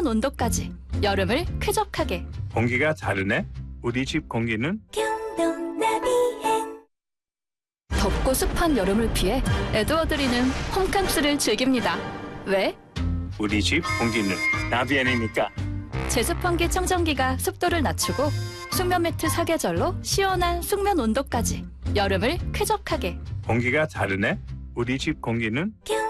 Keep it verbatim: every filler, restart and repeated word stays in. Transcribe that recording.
숙면 온도까지 여름을 쾌적하게. 공기가 다르네. 우리 집 공기는 덥고 습한 여름을 피해 에드워드리는 홈캠프를 즐깁니다. 왜? 우리 집 공기는 나비엔이니까. 제습환기 청정기가 습도를 낮추고 숙면 매트 사계절로 시원한 숙면 온도까지 여름을 쾌적하게. 공기가 다르네. 우리 집 공기는